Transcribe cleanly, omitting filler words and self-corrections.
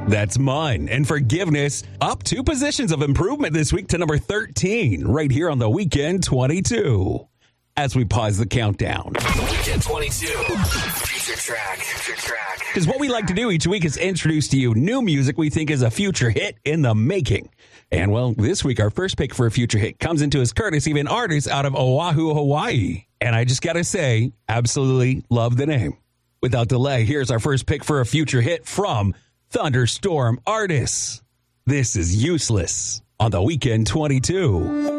That's Mine. And Forgiveness up 2 positions of improvement this week to number 13, right here on the Weekend 22. As we pause the countdown. Weekend 22. Future track. Because what we like to do each week is introduce to you new music we think is a future hit in the making. And, well, this week our first pick for a future hit comes into us courtesy of an artist out of Oahu, Hawaii. And I just got to say, absolutely love the name. Without delay, here's our first pick for a future hit from Thunderstorm Artists. This is Useless on the Weekend 22.